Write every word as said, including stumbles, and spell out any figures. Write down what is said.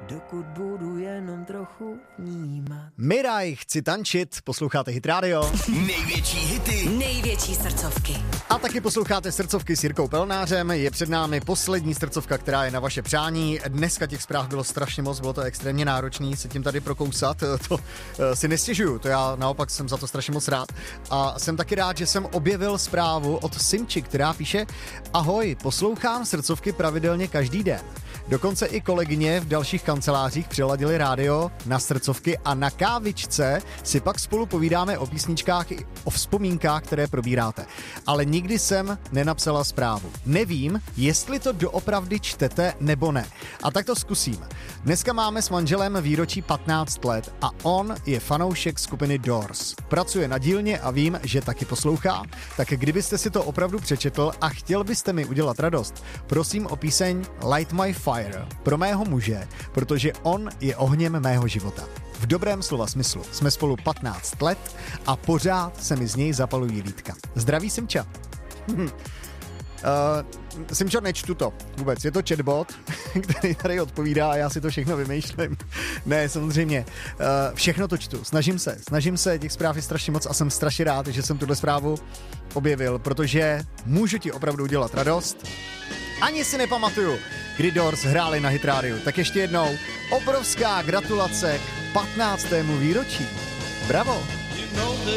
dokud budu jenom trochu vnímat. Miraj, chci tančit, posloucháte Hit Radio. Největší hity, největší srdcovky. A taky posloucháte srdcovky s Jirkou Pelnářem. Je před námi poslední srdcovka, která je na vaše přání. Dneska těch zpráv bylo strašně moc, bylo to extrémně náročný se tím tady prokousat. To uh, si nestěžuju, to já naopak jsem za to strašně moc rád. A jsem taky rád, že jsem objevil zprávu od Simči, která píše: ahoj, poslouchám srdcovky pravidelně každý den. Dokonce i kolegyně v dalších kancelářích přiladili rádio na srdcovky a na kávičce si pak spolu povídáme o písničkách i o vzpomínkách, které probíráte. Ale nikdy jsem nenapsala zprávu. Nevím, jestli to doopravdy čtete nebo ne. A tak to zkusím. Dneska máme s manželem výročí patnáct let a on je fanoušek skupiny Doors. Pracuje na dílně a vím, že taky poslouchá. Tak kdybyste si to opravdu přečetl a chtěl byste mi udělat radost, prosím o píseň Light My Fire pro mého muže, protože on je ohněm mého života. V dobrém slova smyslu. Jsme spolu patnáct let a pořád se mi z něj zapalují lítka. Zdraví Simča. uh, Simča, nečtu to vůbec. Je to chatbot, který tady odpovídá a já si to všechno vymýšlím. Ne, samozřejmě. Uh, všechno to čtu. Snažím se. Snažím se, těch zpráv je strašně moc a jsem strašně rád, že jsem tuhle zprávu objevil, protože můžu ti opravdu udělat radost. Ani si nepamatuju, kdy Doors hráli na Hit Radio. Tak ještě jednou obrovská gratulace k patnáctému výročí. Bravo!